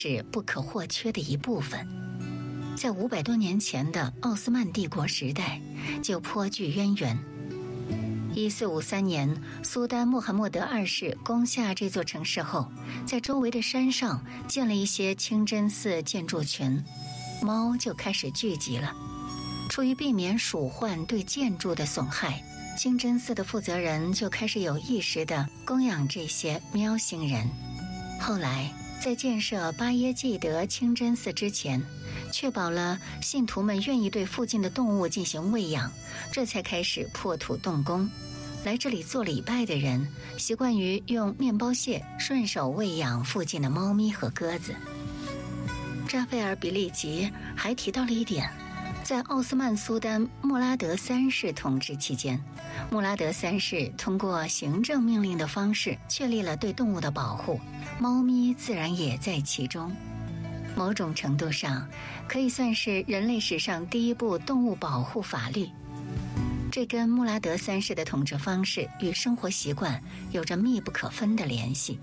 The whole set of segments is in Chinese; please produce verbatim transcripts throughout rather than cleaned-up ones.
是不可或缺的一部分。在五百多年前的奥斯曼帝国时代就颇具渊源。一四五三年，苏丹穆罕默德二世攻下这座城市后，在周围的山上建了一些清真寺建筑群，猫就开始聚集了。出于避免鼠患对建筑的损害，清真寺的负责人就开始有意识地供养这些喵星人。后来，在建设巴耶济德清真寺之前，确保了信徒们愿意对附近的动物进行喂养，这才开始破土动工。来这里做礼拜的人习惯于用面包屑顺手喂养附近的猫咪和鸽子。扎菲尔·比利吉还提到了一点，在奥斯曼苏丹穆拉德三世统治期间，穆拉德三世通过行政命令的方式确立了对动物的保护，猫咪自然也在其中。某种程度上，可以算是人类史上第一部动物保护法律。这跟穆拉德三世的统治方式与生活习惯有着密不可分的联系。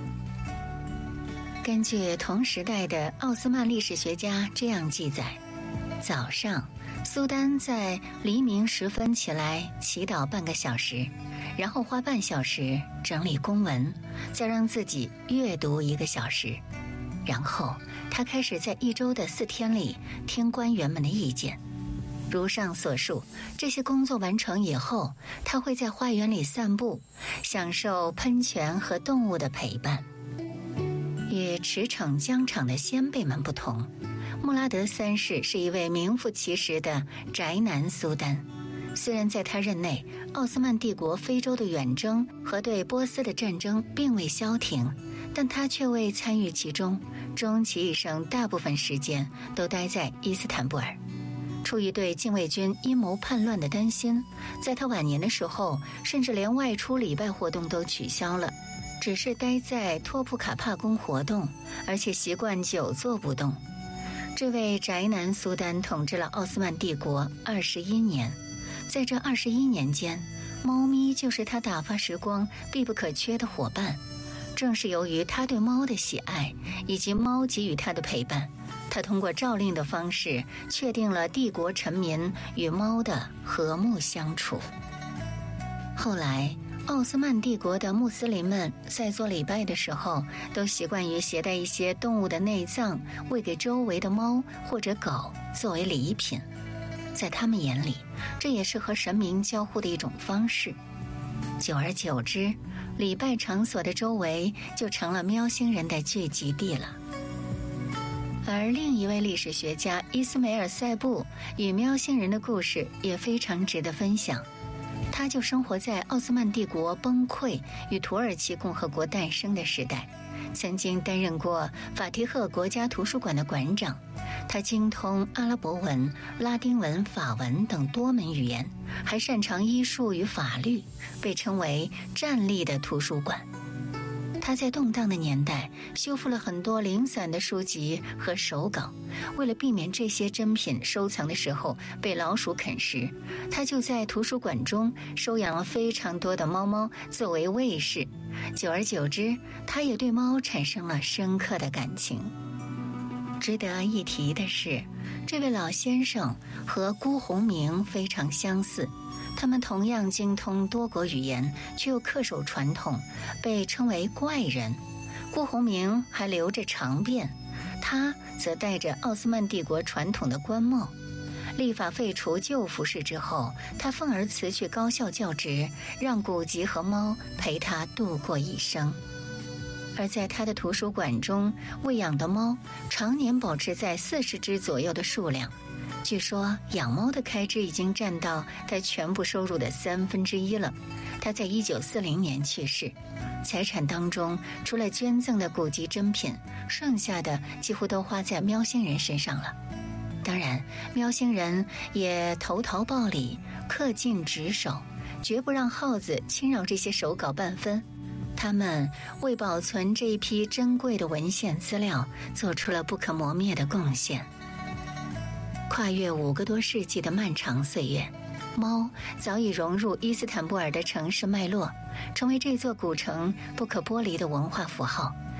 根据同时代的奥斯曼历史学家这样记载，早上，苏丹在黎明时分起来祈祷半个小时，然后花半小时整理公文，再让自己阅读一个小时。然后他开始在一周的四天里听官员们的意见。如上所述，这些工作完成以后，他会在花园里散步，享受喷泉和动物的陪伴。与驰骋疆场的先辈们不同，穆拉德三世是一位名副其实的宅男苏丹。虽然在他任内，奥斯曼帝国非洲的远征和对波斯的战争并未消停，但他却未参与其中，终其一生大部分时间都待在伊斯坦布尔。出于对禁卫军阴谋叛乱的担心，在他晚年的时候，甚至连外出礼拜活动都取消了，只是待在托普卡帕宫活动，而且习惯久坐不动。这位宅男苏丹统治了奥斯曼帝国二十一年，在这二十一年间，猫咪就是他打发时光必不可缺的伙伴。正是由于他对猫的喜爱，以及猫给予他的陪伴，他通过诏令的方式确定了帝国臣民与猫的和睦相处。后来，奥斯曼帝国的穆斯林们在做礼拜的时候，都习惯于携带一些动物的内脏喂给周围的猫或者狗作为礼品。在他们眼里，这也是和神明交互的一种方式。久而久之，礼拜场所的周围就成了喵星人的聚集地了。而另一位历史学家伊斯梅尔·塞布与喵星人的故事也非常值得分享。他就生活在奥斯曼帝国崩溃与土耳其共和国诞生的时代，曾经担任过法提赫国家图书馆的馆长。他精通阿拉伯文、拉丁文、法文等多门语言，还擅长医术与法律，被称为站立的图书馆。他在动荡的年代修复了很多零散的书籍和手稿，为了避免这些珍品收藏的时候被老鼠啃食，他就在图书馆中收养了非常多的猫猫作为卫士。久而久之，他也对猫产生了深刻的感情。值得一提的是，这位老先生和辜鸿铭非常相似，他们同样精通多国语言，却又恪守传统，被称为怪人。辜鸿铭还留着长辫，他则戴着奥斯曼帝国传统的官帽。立法废除旧服饰之后，他愤而辞去高校教职，让古籍和猫陪他度过一生。而在他的图书馆中喂养的猫常年保持在四十只左右的数量，据说养猫的开支已经占到他全部收入的三分之一了。他在一九四零年去世，财产当中除了捐赠的古籍珍品，剩下的几乎都花在喵星人身上了。当然，喵星人也投桃报李，恪尽职守，绝不让耗子侵扰这些手稿半分。他们为保存这一批珍贵的文献资料做出了不可磨灭的贡献。跨越五个多世纪的漫长岁月，猫早已融入伊斯坦布尔的城市脉络，成为这座古城不可剥离的文化符号，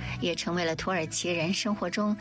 也成为了土耳其人生活中